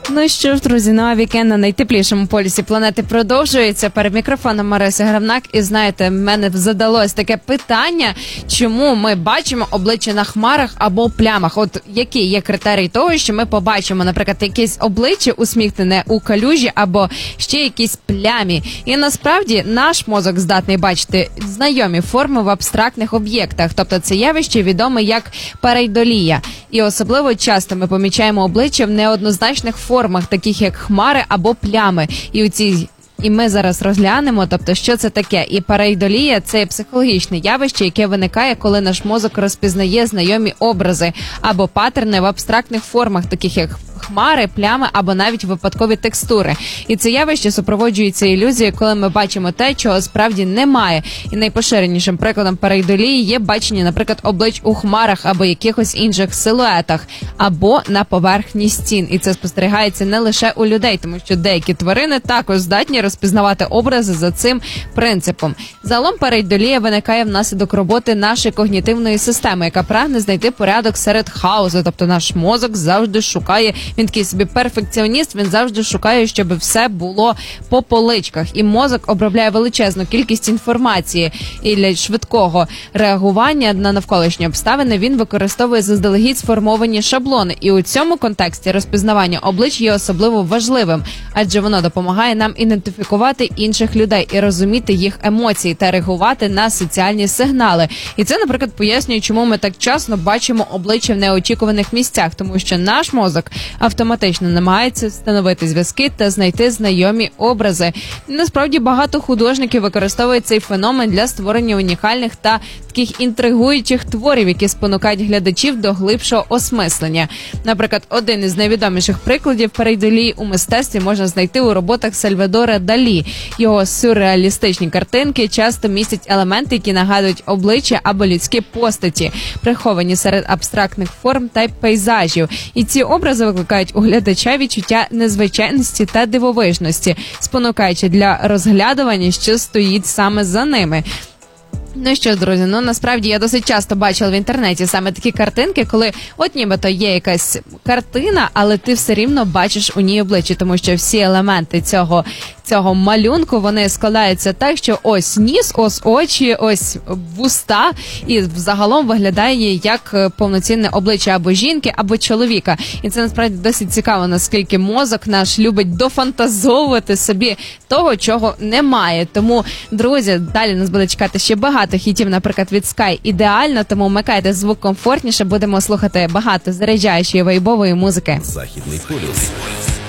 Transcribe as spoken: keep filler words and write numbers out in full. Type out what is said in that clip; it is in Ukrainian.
Ну що ж, друзі, нова вікенд на найтеплішому полюсі планети продовжується. Перед мікрофоном Мариса Гравнак. І знаєте, в мене задалось таке питання, чому ми бачимо обличчя на хмарах або плямах. От які є критерії того, що ми побачимо, наприклад, якесь обличчя усміхнене у калюжі або ще якісь плямі. І насправді наш мозок здатний бачити знайомі форми в абстрактних об'єктах. Тобто це явище відоме як парейдолія. І особливо часто ми помічаємо обличчя в неоднозначних формах, таких як хмари або плями. І у цій І ми зараз розглянемо, тобто, що це таке. І парейдолія – це психологічне явище, яке виникає, коли наш мозок розпізнає знайомі образи або паттерни в абстрактних формах, таких як хмари, плями або навіть випадкові текстури. І це явище супроводжується ілюзією, коли ми бачимо те, чого справді немає. І найпоширенішим прикладом парейдолії є бачення, наприклад, облич у хмарах або якихось інших силуетах, або на поверхні стін. І це спостерігається не лише у людей, тому що деякі тварини також здатні розпізнавати образи за цим принципом. Загалом парейдолія виникає внаслідок роботи нашої когнітивної системи, яка прагне знайти порядок серед хаосу. Тобто наш мозок завжди шукає, він такий собі перфекціоніст, він завжди шукає, щоб все було по поличках. І мозок обробляє величезну кількість інформації. І для швидкого реагування на навколишні обставини він використовує заздалегідь сформовані шаблони. І у цьому контексті розпізнавання облич є особливо важливим, адже воно допомагає нам ідентифікувати інших людей і розуміти їх емоції та реагувати на соціальні сигнали. І це, наприклад, пояснює, чому ми так часто бачимо обличчя в неочікуваних місцях, тому що наш мозок автоматично намагається встановити зв'язки та знайти знайомі образи. І насправді багато художників використовують цей феномен для створення унікальних та таких інтригуючих творів, які спонукають глядачів до глибшого осмислення. Наприклад, один із найвідоміших прикладів парейдолії у мистецтві можна знайти у роботах Сальвадора Далі. Його сюрреалістичні картинки часто містять елементи, які нагадують обличчя або людські постаті, приховані серед абстрактних форм та пейзажів. І ці образи викликають у глядача відчуття незвичайності та дивовижності, спонукаючи для розглядування, що стоїть саме за ними. Ну що, друзі, ну насправді я досить часто бачила в інтернеті саме такі картинки, коли от нібито є якась картина, але ти все рівно бачиш у ній обличчя, тому що всі елементи цього, цього малюнку, вони складаються так, що ось ніс, ось очі, ось вуста, і взагалом виглядає як повноцінне обличчя або жінки, або чоловіка. І це насправді досить цікаво, наскільки мозок наш любить дофантазовувати собі того, чого немає. Тому, друзі, далі нас буде чекати ще багато хітів, наприклад, від Sky ідеально, тому вмикайте звук комфортніше, будемо слухати багато заряджаючої вайбової музики. Західний полюс.